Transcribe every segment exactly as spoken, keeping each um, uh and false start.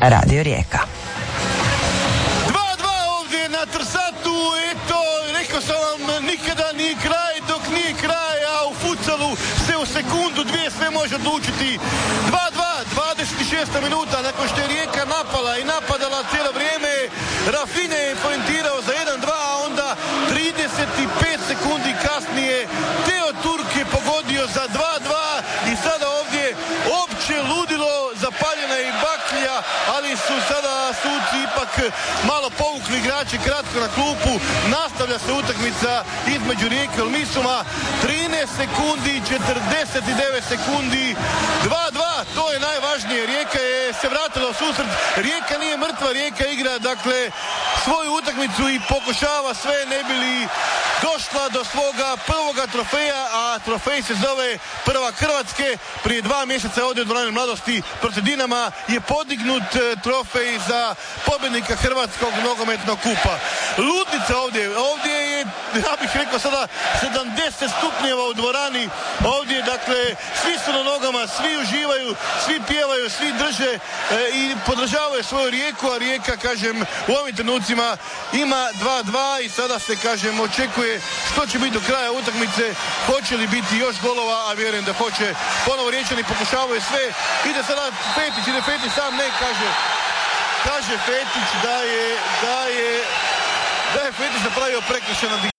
Radio Rijeka. dva dva ovdje na Trsatu, eto, rekao sam vam, nikada nije kraj dok nije kraj, a u futsalu se u sekundu, dvije sve može odlučiti. dva dva, dvadeset šesta minuta, nakon što je Rijeka napala i napadala cijelo vrijeme, Rafinha je poentirao za jedan dva, a onda trideset pet sekundi kasnije Teo Turk je pogodio za dva dva i sada ovdje opće ludilo, zapaljena je i baklja, ali su sada suci ipak malo povukli igrače kratko na klupu. Nastavlja se utakmica između Rijeke i Olmisuma, trinaest sekundi, četrdeset devet sekundi, dva dva, to je najvažnije. Rijeka je se vratila u susret, Rijeka nije mrtva, Rijeka igra dakle svoju utakmicu i pokušava sve ne bi li došla do svoga prvoga trofeja, a trofej se zove Prvak Hrvatske. Prije dva mjeseca ovdje u dvorani Mladosti protiv Dinama je podignut trofej za pobjednika Hrvatskog nogometnog kupa. Ludnica ovdje, ovdje je, ja bih rekao sada, sedamdeset stupnjeva u dvorani. Ovdje, dakle, svi su na nogama, svi uživaju, svi pjevaju, svi drže e, i podržavaju svoju Rijeku, a Rijeka, kažem, u ovim trenucima ima dva dva i sada se, kažem, očekuje što će biti do kraja utakmice, hoće li biti još golova, a vjerujem da hoće. Ponovo Riječani pokušavaju sve, ide sada Fetić, ide Fetić sam, ne, kaže, kaže Fetić da je, da je, da je Fetić napravio prekršaj nad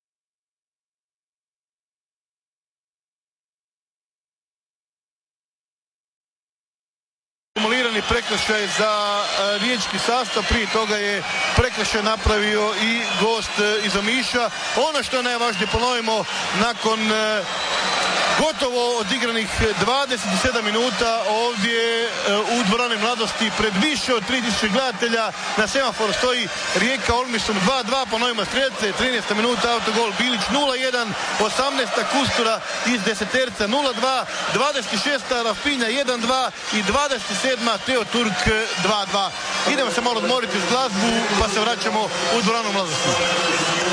kumulirani prekršaj za uh, riječki sastav. Prije toga je prekršaj napravio i gost uh, iz Omiša. Ono što je najvažnije, ponovimo, nakon uh, gotovo odigranih dvadeset sedam minuta ovdje uh, u dvorani Mladosti pred više od tri tisuće gledatelja na semaforu stoji Rijeka Olmisum dva dva, ponovimo strelce, trinaesta minuta autogol Bilić nula jedan, osamnaesta Kustura iz deseterca nula dva, dvadeset šesta Rafinha jedan dva i dvadeset sedma Teo Turk dva dva. Idemo se malo odmoriti uz glazbu pa se vraćamo u dvoranu Mladosti.